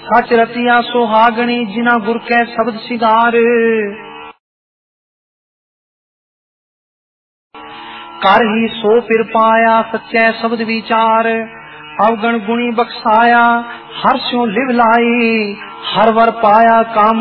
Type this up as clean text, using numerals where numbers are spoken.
सच रतिया सुहागणी जिना गुर कै शब्द सिगार। कर ही सो फिर पाया सच्चे शब्द विचार। अवगण गुणी बख्शाया हर स्यों लिव लाई। हर वर पाया काम